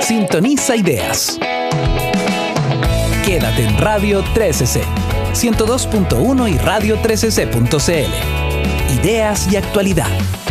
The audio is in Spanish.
Sintoniza ideas. Quédate en Radio 13C, 102.1 y radio13c.cl. Ideas y actualidad.